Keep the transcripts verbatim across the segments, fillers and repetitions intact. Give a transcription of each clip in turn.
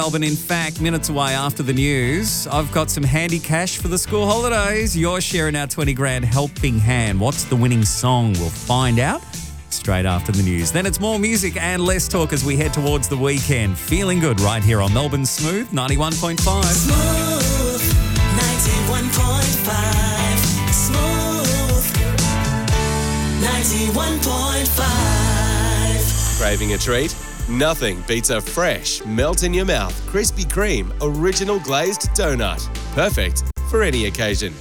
Melbourne, in fact, minutes away after the news. I've got some handy cash for the school holidays. You're sharing our twenty grand helping hand. What's the winning song? We'll find out straight after the news. Then it's more music and less talk as we head towards the weekend. Feeling good right here on Melbourne Smooth ninety-one point five. Smooth ninety-one point five. Smooth ninety-one point five. Craving a treat? Nothing beats a fresh, melt-in-your-mouth Krispy Kreme original glazed donut. Perfect for any occasion.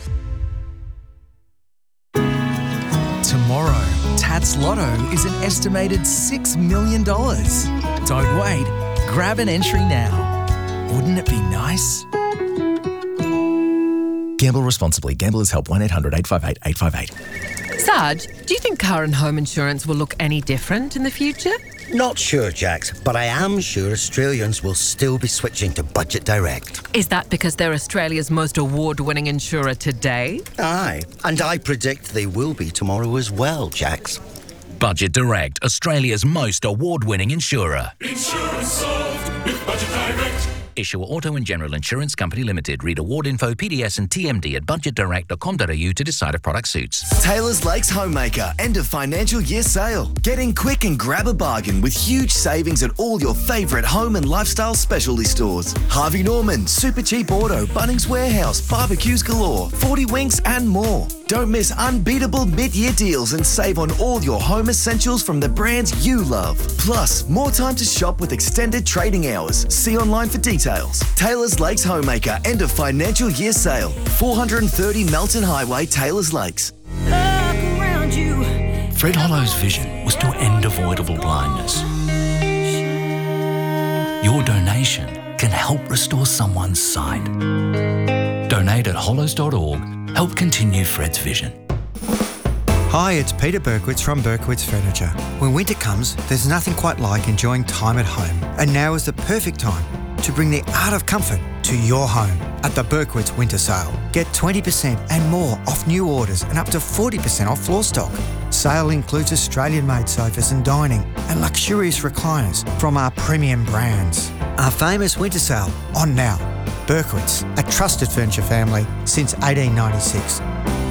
Tomorrow, Tats Lotto is an estimated six million dollars. Don't wait. Grab an entry now. Wouldn't it be nice? Gamble responsibly. Gamblers Help one eight hundred eight five eight eight five eight. Sarge, do you think car and home insurance will look any different in the future? Not sure, Jax, but I am sure Australians will still be switching to Budget Direct. Is that because they're Australia's most award-winning insurer today? Aye, and I predict they will be tomorrow as well, Jax. Budget Direct, Australia's most award-winning insurer. Insurance solved with Budget Direct. Issuer Auto and General Insurance Company Limited. Read award info, P D S and T M D at budget direct dot com dot a u to decide if product suits. Taylor's Lakes Homemaker, end of financial year sale. Get in quick and grab a bargain with huge savings at all your favourite home and lifestyle specialty stores. Harvey Norman, Super Cheap Auto, Bunnings Warehouse, barbecues galore, forty Winks and more. Don't miss unbeatable mid-year deals and save on all your home essentials from the brands you love. Plus, more time to shop with extended trading hours. See online for details. Taylor's Lakes Homemaker, end of financial year sale. four thirty Melton Highway, Taylor's Lakes. Fred Hollow's vision was to end avoidable blindness. Your donation can help restore someone's sight. Donate at hollows dot org. Help continue Fred's vision. Hi, it's Peter Berkowitz from Berkowitz Furniture. When winter comes, there's nothing quite like enjoying time at home. And now is the perfect time to bring the art of comfort to your home at the Berkowitz Winter Sale. Get twenty percent and more off new orders and up to forty percent off floor stock. Sale includes Australian-made sofas and dining and luxurious recliners from our premium brands. Our famous winter sale on now. Berkowitz, a trusted furniture family since eighteen ninety-six.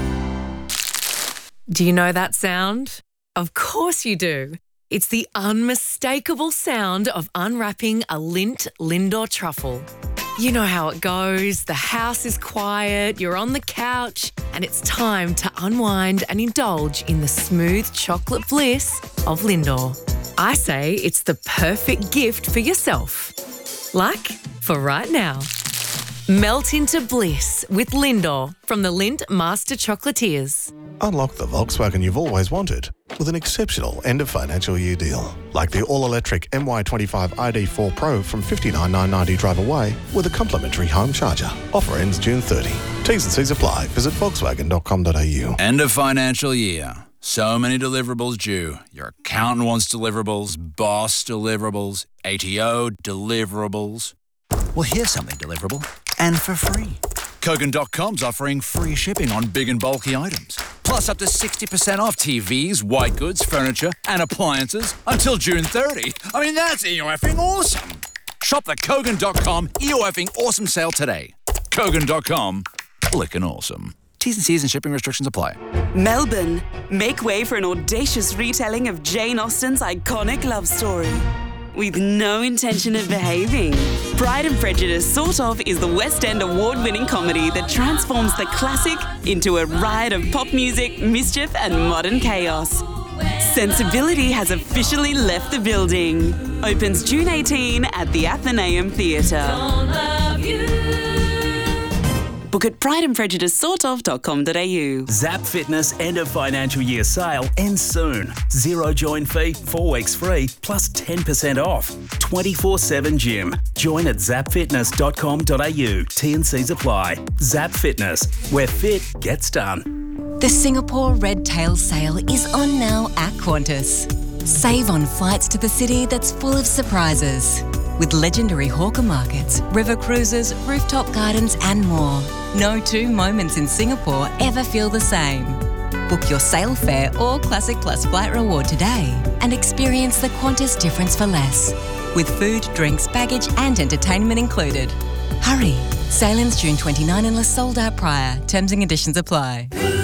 Do you know that sound? Of course you do. It's the unmistakable sound of unwrapping a Lindt Lindor truffle. You know how it goes. The house is quiet, you're on the couch, and it's time to unwind and indulge in the smooth chocolate bliss of Lindor. I say it's the perfect gift for yourself. Like for right now. Melt into bliss with Lindor from the Lindt Master Chocolatiers. Unlock the Volkswagen you've always wanted with an exceptional end of financial year deal. Like the all-electric M Y twenty-five I D four Pro from fifty-nine thousand nine hundred ninety drive away with a complimentary home charger. Offer ends June thirtieth. T's and C's apply. Visit volkswagen dot com dot a u. End of financial year. So many deliverables due. Your accountant wants deliverables, boss deliverables, A T O deliverables. Well, here's something deliverable and for free. Kogan dot com's offering free shipping on big and bulky items. Plus up to sixty percent off T Vs, white goods, furniture and appliances until June thirtieth. I mean, that's E O F-ing awesome. Shop the Kogan dot com E O F-ing awesome sale today. Kogan dot com, clickin' awesome. T's and C's and shipping restrictions apply. Melbourne, make way for an audacious retelling of Jane Austen's iconic love story. With no intention of behaving. Pride and Prejudice Sort Of is the West End award-winning comedy that transforms the classic into a riot of pop music, mischief and modern chaos. Sensibility has officially left the building. Opens June eighteenth at the Athenaeum Theatre. Book at pride and prejudice sort of dot com dot a u. Zap Fitness end of financial year sale ends soon. Zero join fee, four weeks free, plus ten percent off. twenty-four seven gym. Join at zap fitness dot com dot a u. T and C's apply. Zap Fitness, where fit gets done. The Singapore Red Tail Sale is on now at Qantas. Save on flights to the city that's full of surprises. With legendary hawker markets, river cruises, rooftop gardens and more. No two moments in Singapore ever feel the same. Book your sail fare or Classic Plus flight reward today and experience the Qantas difference for less. with food, drinks, baggage and entertainment included. Hurry! Sale ends June twenty-ninth unless sold out prior. Terms and conditions apply.